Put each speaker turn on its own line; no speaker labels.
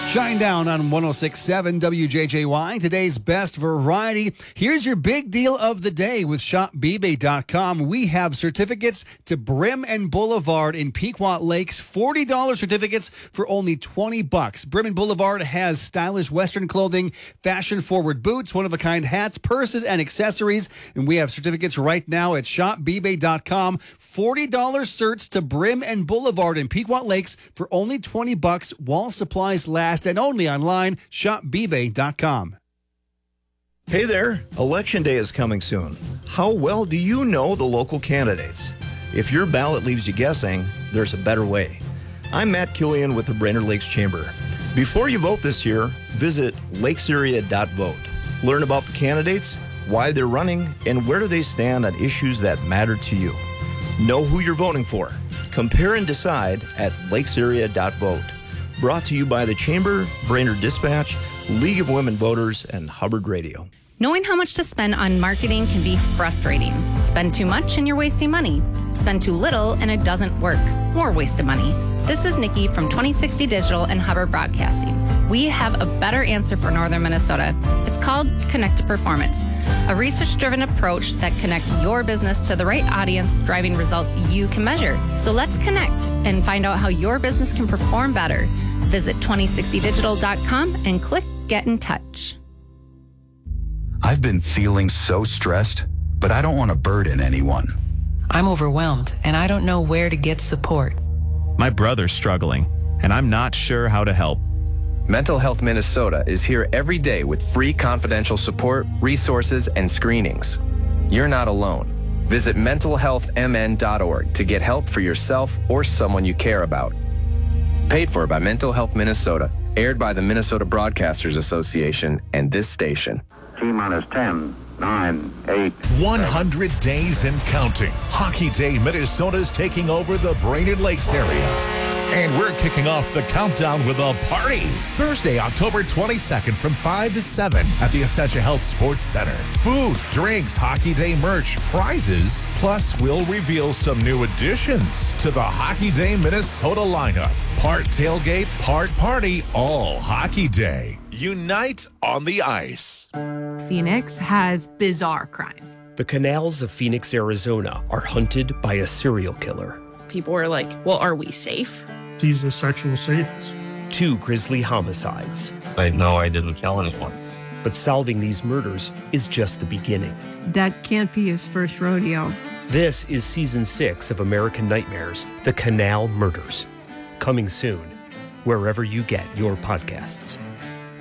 Shine Down on 106.7 WJJY. Today's best variety. Here's your big deal of the day with ShopBeebay.com. We have certificates to Brim and Boulevard in Pequot Lakes. $40 certificates for only $20. Brim and Boulevard has stylish Western clothing, fashion-forward boots, one-of-a-kind hats, purses, and accessories. And we have certificates right now at ShopBeebay.com. $40 certs to Brim and Boulevard in Pequot Lakes for only $20 while supplies last. And only online, shopbeebay.com.
Hey there, Election Day is coming soon. How well do you know the local candidates? If your ballot leaves you guessing, there's a better way. I'm Matt Killian with the Brainerd Lakes Chamber. Before you vote this year, visit lakesarea.vote. Learn about the candidates, why they're running, and where do they stand on issues that matter to you. Know who you're voting for. Compare and decide at lakesarea.vote. Brought to you by the Chamber, Brainerd Dispatch, League of Women Voters, and Hubbard Radio.
Knowing how much to spend on marketing can be frustrating. Spend too much and you're wasting money. Spend too little and it doesn't work. More wasted money. This is Nikki from 2060 Digital and Hubbard Broadcasting. We have a better answer for Northern Minnesota. It's called Connect to Performance, a research-driven approach that connects your business to the right audience, driving results you can measure. So let's connect and find out how your business can perform better. Visit 2060digital.com and click Get in Touch.
I've been feeling so stressed, but I don't want to burden anyone.
I'm overwhelmed, and I don't know where to get support.
My brother's struggling, and I'm not sure how to help.
Mental Health Minnesota is here every day with free confidential support, resources, and screenings. You're not alone. Visit mentalhealthmn.org to get help for yourself or someone you care about. Paid for by Mental Health Minnesota, aired by the Minnesota Broadcasters Association and this station.
T-minus 10, 9, 8.
100 days and counting. Hockey Day Minnesota's taking over the Brainerd Lakes area. And we're kicking off the countdown with a party. Thursday, October 22nd from 5 to 7 at the Essentia Health Sports Center. Food, drinks, Hockey Day merch, prizes. Plus, we'll reveal some new additions to the Hockey Day Minnesota lineup. Part tailgate, part party, all Hockey Day. Unite on the ice.
Phoenix has bizarre crime.
The canals of Phoenix, Arizona are hunted by a serial killer.
People were like, well, are we safe?
He's a sexual sadist.
2 grisly homicides.
I know I didn't kill anyone.
But solving these murders is just the beginning.
That can't be his first rodeo.
This is Season 6 of American Nightmares, The Canal Murders. Coming soon, wherever you get your podcasts.